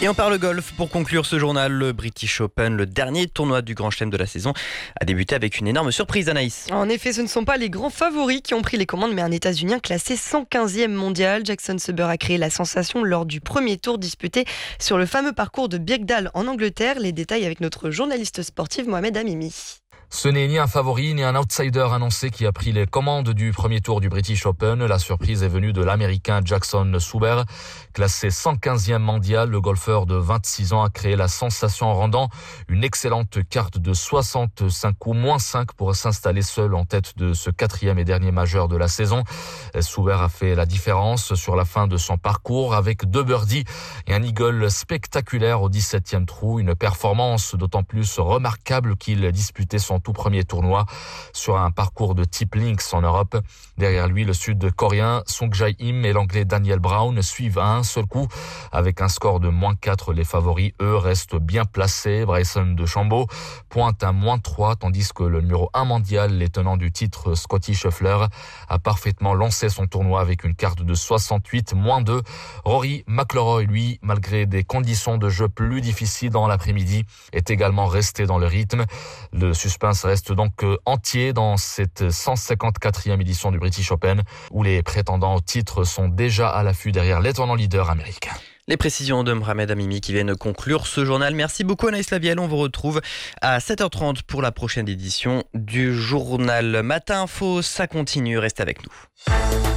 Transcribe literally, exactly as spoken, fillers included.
Et on parle golf pour conclure ce journal. Le British Open, le dernier tournoi du Grand Chelem de la saison, a débuté avec une énorme surprise, Anaïs. En effet, ce ne sont pas les grands favoris qui ont pris les commandes, mais un États-Unien classé cent quinzième mondial. Jackson Suber a créé la sensation lors du premier tour disputé sur le fameux parcours de Birkdale en Angleterre. Les détails avec notre journaliste sportive Mohamed Amimi. Ce n'est ni un favori ni un outsider annoncé qui a pris les commandes du premier tour du British Open. La surprise est venue de l'Américain Jackson Suber. Classé cent quinzième mondial, le golfeur de vingt-six ans a créé la sensation en rendant une excellente carte de soixante-cinq coups, moins cinq pour s'installer seul en tête de ce quatrième et dernier majeur de la saison. Suber a fait la différence sur la fin de son parcours avec deux birdies et un eagle spectaculaire au dix-septième trou. Une performance d'autant plus remarquable qu'il disputait son tout premier tournoi sur un parcours de type links en Europe. Derrière lui, le sud-coréen Sung Jae-im et l'anglais Daniel Brown suivent à un seul coup. Avec un score de moins quatre, les favoris, eux, restent bien placés. Bryson DeChambeau pointe à moins trois, tandis que le numéro un mondial, les tenants du titre Scotty Scheffler, a parfaitement lancé son tournoi avec une carte de soixante-huit, moins deux. Rory McIlroy, lui, malgré des conditions de jeu plus difficiles dans l'après-midi, est également resté dans le rythme. Le suspense reste donc entier dans cette cent cinquante-quatrième édition du British Open où les prétendants au titre sont déjà à l'affût derrière l'étonnant leader américain. Les précisions de Mohamed Amimi qui viennent conclure ce journal. Merci beaucoup Anaïs Lavielle. On vous retrouve à sept heures trente pour la prochaine édition du journal Matin Info. Ça continue, restez avec nous.